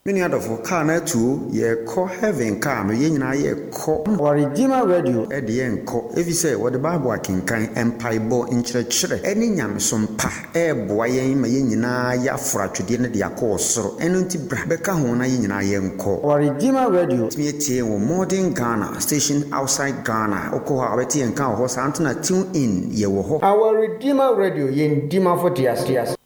Many other for car na too, ye call heaven car, no yen na ye call or Redeemer Radio at the end call. If you say what the Bible can kind empire bo in church, any yam some pa, boy, my yen ya for to dinner the course, so enunti brabeka hona yen na yen call. Or Redeemer Radio, me a modern Ghana station outside Ghana, Okoha, Betty and Cow horse Antona tune in ye wo. Our Redeemer Radio yen Dima for Tias.